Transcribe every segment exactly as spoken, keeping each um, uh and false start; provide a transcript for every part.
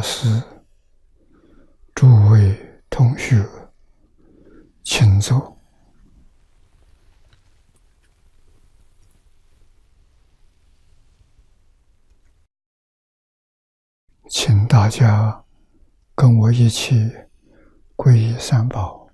师、诸位同学，请坐。请大家跟我一起皈依三宝。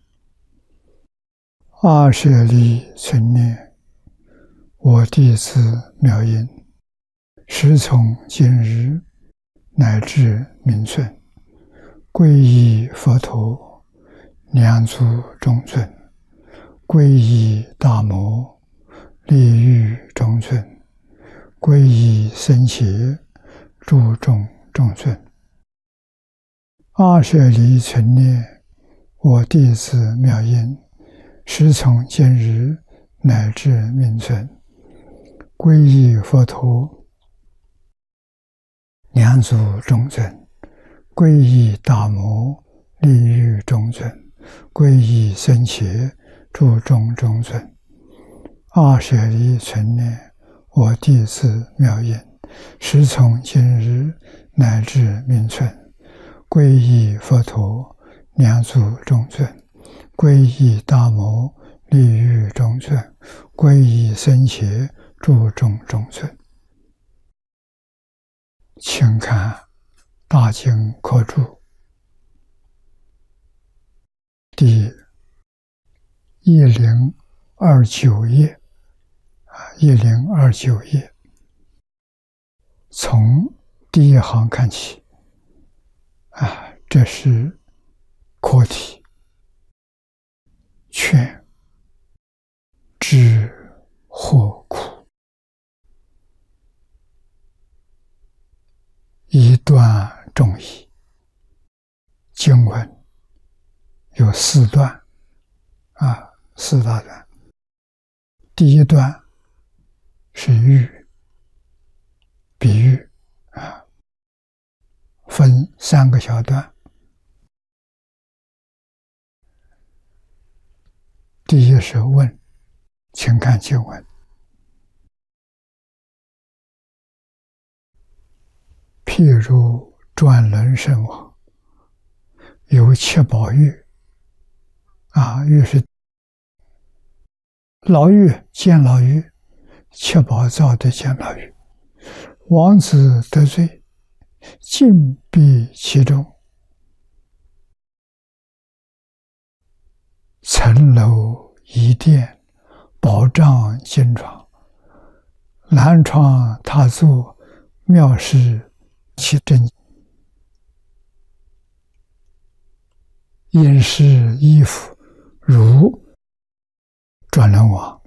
二舍利存念，我弟子妙音，时从今日乃至明存，皈依佛陀、两足中尊，皈依大摩、利欲中尊，皈依僧伽、诸众中尊。二舍利存念，我弟子妙音，时从今日乃至明存，皈依佛陀、两足中尊，皈依大摩、利欲中尊，皈依僧伽、诸众中尊。二舍利存念，我弟子妙音，时从今日乃至明存，皈依佛陀、两足中尊，皈依大摩、利欲中尊，皈依僧伽、诸众中尊。请看大经科注第一零二九页啊，一零二九页，从第一行看起啊，这是课题，劝知祸苦，一段中义。经文有四段啊，四大段。第一段是喻，比喻啊，分三个小段。第一是问，请看经文。譬如转轮圣王，有七宝玉啊，玉是老玉、监牢玉，七宝造的监牢玉。王子得罪，禁闭其中，层楼仪殿，宝帐金床，南床踏坐，妙事其真，饮食衣服如转轮王。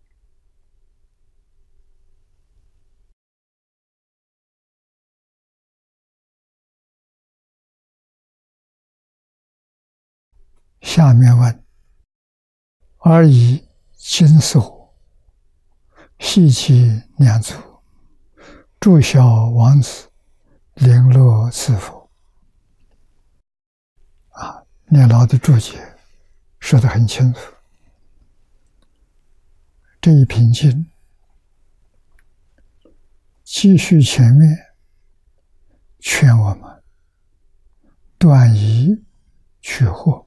下面问：而以金锁系其两足，祝晓王子，零落赐福。啊，念老的注解说得很清楚。这一品经继续前面，劝我们断疑取惑。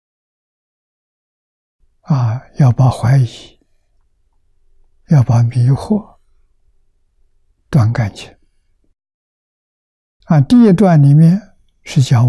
啊，要把怀疑，要把迷惑断干净。啊，第一段里面是讲